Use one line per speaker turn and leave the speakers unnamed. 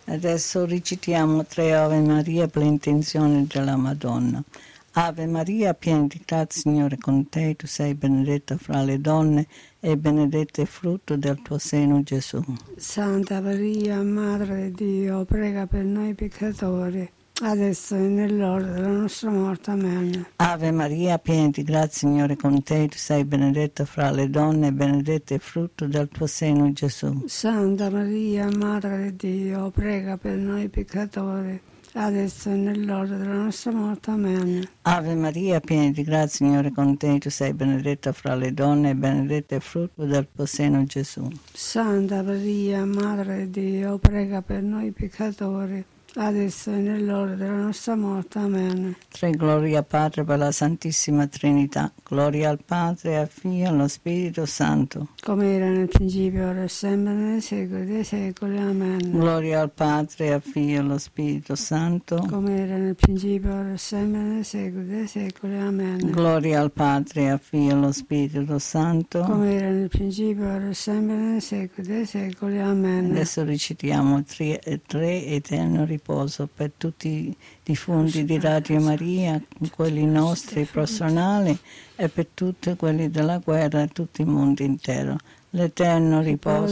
Adesso recitiamo 3 Ave Maria per l'intenzione della Madonna. Ave Maria, piena di grazia, Signore è con te, tu sei benedetta fra le donne e benedetto è il frutto del tuo seno, Gesù.
Santa Maria, Madre di Dio, prega per noi peccatori, adesso e nell'ora della nostra morte. Amen.
Ave Maria, piena di grazia, Signore è con te, tu sei benedetta fra le donne e benedetto è il frutto del tuo seno, Gesù.
Santa Maria, Madre di Dio, prega per noi peccatori, adesso e nell'ora della nostra morte. Amen.
Ave Maria, piena di grazia, Signore è con te, tu sei benedetta fra le donne e benedetto è il frutto del tuo seno, Gesù.
Santa Maria, Madre di Dio, prega per noi peccatori, adesso e nell'ora della nostra morte. Amen.
3 Gloria al Padre per la Santissima Trinità. Gloria al Padre, al Figlio e allo Spirito Santo.
Come era nel principio, ora e sempre, nei secoli dei secoli. Amen.
Gloria al Padre, al Figlio e allo Spirito Santo.
Come era nel principio, ora e sempre, nei secoli dei secoli. Amen.
Gloria al Padre, al Figlio e allo Spirito Santo.
Come era nel principio, ora e sempre, nei secoli dei secoli. Amen.
Adesso recitiamo 3 eterno riposo per tutti i defunti di Radio Maria, quelli nostri personali e per tutti quelli della guerra e tutto il mondo intero. L'eterno riposo